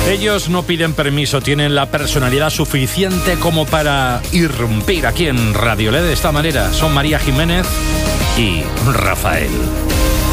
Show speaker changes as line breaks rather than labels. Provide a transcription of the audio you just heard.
Ellos no piden permiso, tienen la personalidad suficiente como para irrumpir aquí en Radio LED de esta manera. Son María Jiménez y Rafael.